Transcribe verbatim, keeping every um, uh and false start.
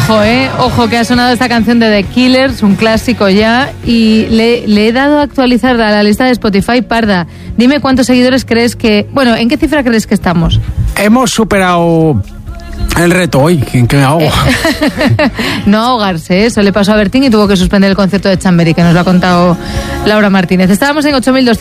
Ojo, eh, ojo que ha sonado esta canción de The Killers, un clásico ya, y le, le he dado a actualizar a la lista de Spotify. Parda, dime cuántos seguidores crees que... Bueno, ¿en qué cifra crees que estamos? Hemos superado el reto hoy, ¿en qué me ahogo? No ahogarse, ¿eh? Eso le pasó a Bertín y tuvo que suspender el concierto de Chamberí, que nos lo ha contado Laura Martínez. Estábamos en ocho mil doscientos.